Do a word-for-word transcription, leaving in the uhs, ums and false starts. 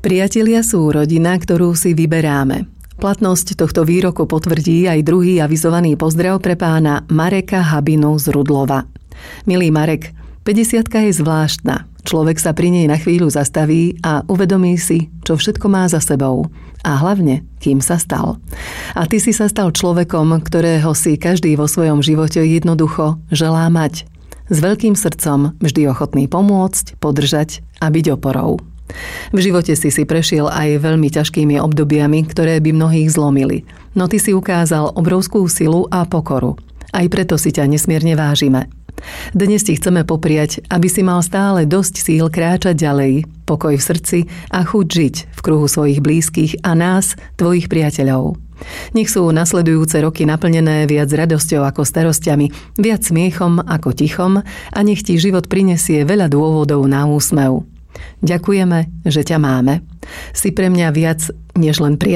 Priatelia sú rodina, ktorú si vyberáme. Platnosť tohto výroku potvrdí aj druhý avizovaný pozdrav pre pána Mareka Habinu z Rudlova. Milý Marek, päťdesiatka je zvláštna. Človek sa pri nej na chvíľu zastaví a uvedomí si, čo všetko má za sebou. A hlavne, kým sa stal. A ty si sa stal človekom, ktorého si každý vo svojom živote jednoducho želá mať. S veľkým srdcom, vždy ochotný pomôcť, podržať a byť oporou. V živote si si prešiel aj veľmi ťažkými obdobiami, ktoré by mnohých zlomili. No ty si ukázal obrovskú silu a pokoru. Aj preto si ťa nesmierne vážime. Dnes ti chceme popriať, aby si mal stále dosť síl kráčať ďalej, pokoj v srdci a chuť žiť v kruhu svojich blízkych a nás, tvojich priateľov. Nech sú nasledujúce roky naplnené viac radosťou ako starostiami, viac smiechom ako tichom a nech ti život prinesie veľa dôvodov na úsmev. Ďakujeme, že ťa máme. Si pre mňa viac než len priateľ.